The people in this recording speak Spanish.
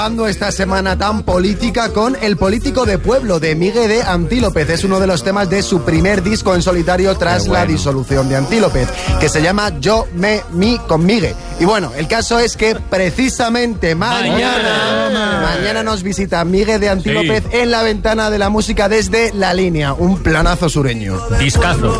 Esta semana tan política con El político de pueblo de Migue de Antílopez. Es uno de los temas de su primer disco en solitario tras la disolución de Antílopez, que se llama Yo, me, mi con Migue. Y bueno, el caso es que precisamente mañana nos visita Migue de Antílopez en la ventana de la música desde La Línea, un planazo sureño. Discazo.